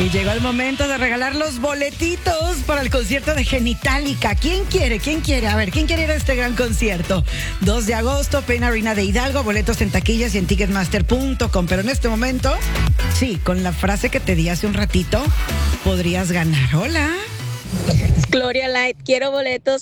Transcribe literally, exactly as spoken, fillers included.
Y llegó el momento de regalar los boletitos para el concierto de Genitalica. ¿Quién quiere? ¿Quién quiere? A ver, ¿quién quiere ir a este gran concierto? dos de agosto, Pena Arena de Hidalgo, boletos en taquillas y en ticketmaster punto com. Pero en este momento, sí, con la frase que te di hace un ratito, podrías ganar. Hola. Gloria Light, quiero boletos